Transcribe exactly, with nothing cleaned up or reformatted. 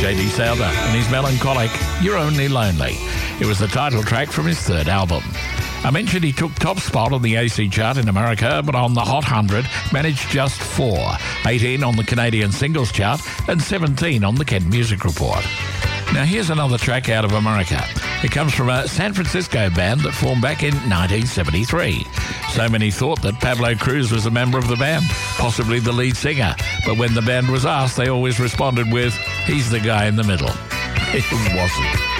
J D Souther and his melancholic You're Only Lonely. It was the title track from his third album. I mentioned he took top spot on the A C chart in America, but on the Hot one hundred managed just four, eighteen on the Canadian Singles Chart and seventeen on the Kent Music Report. Now here's another track out of America. It comes from a San Francisco band that formed back in nineteen seventy-three. So many thought that Pablo Cruz was a member of the band, possibly the lead singer. But when the band was asked, they always responded with, he's the guy in the middle. It wasn't.